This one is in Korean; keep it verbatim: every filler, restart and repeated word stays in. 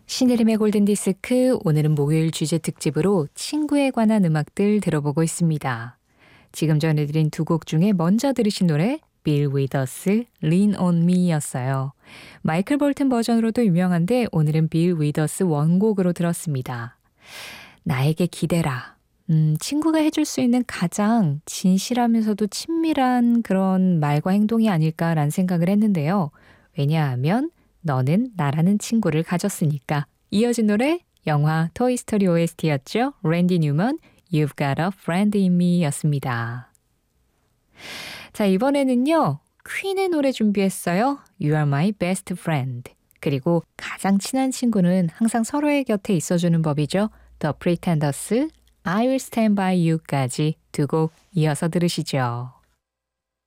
신혜림의 골든디스크, 오늘은 목요일 주제 특집으로 친구에 관한 음악들 들어보고 있습니다. 지금 전해드린 두 곡 중에 먼저 들으신 노래 빌 위더스, Lean on Me 였어요. 마이클 볼튼 버전으로도 유명한데 오늘은 빌 위더스 원곡으로 들었습니다. 나에게 기대라. 음, 친구가 해줄 수 있는 가장 진실하면서도 친밀한 그런 말과 행동이 아닐까라는 생각을 했는데요. 왜냐하면 너는 나라는 친구를 가졌으니까. 이어진 노래 영화 토이스토리 오에스티였죠. 랜디 뉴먼 You've Got a Friend in Me 였습니다. 자, 이번에는요. 퀸의 노래 준비했어요. You are my best friend. 그리고 가장 친한 친구는 항상 서로의 곁에 있어주는 법이죠. The Pretenders, I will stand by you까지 두 곡 이어서 들으시죠.